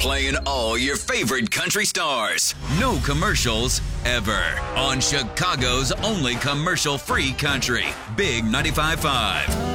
playing all your favorite country stars. No commercials ever. On Chicago's only commercial-free country. Big 95.5.